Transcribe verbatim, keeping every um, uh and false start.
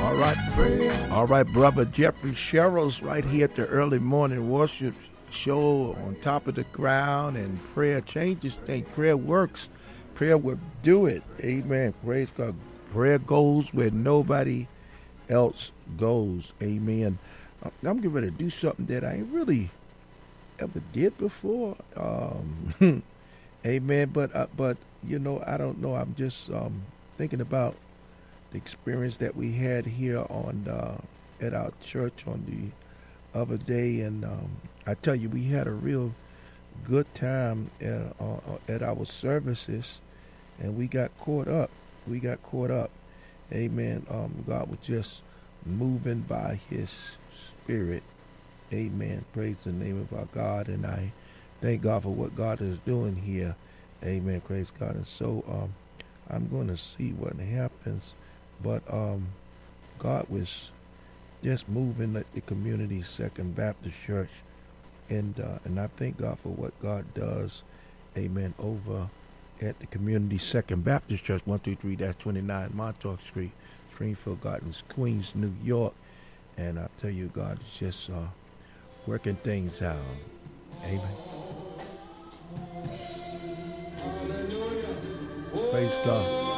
All right. All right, brother Jeffrey Sherrills right here at the early morning worship show on top of the ground, and prayer changes things. Prayer works. Prayer will do it. Amen. Praise God. Prayer goes where nobody else goes. Amen. I'm getting ready to do something that I ain't really ever did before. Um, amen. But uh, but you know, I don't know. I'm just um, thinking about the experience that we had here on uh, at our church on the other day, and um, I tell you, we had a real good time uh, uh, at our services, and we got caught up. We got caught up. Amen. Um, God was just moving by His Spirit. Amen. Praise the name of our God, and I thank God for what God is doing here. Amen. Praise God. And so um, I'm going to see what happens. But um, God was just moving at the Community Second Baptist Church. And uh, and I thank God for what God does, amen, over at the Community Second Baptist Church, one two three twenty-nine Montauk Street, Springfield Gardens, Queens, New York. And I tell you, God is just uh, working things out. Amen. Praise God.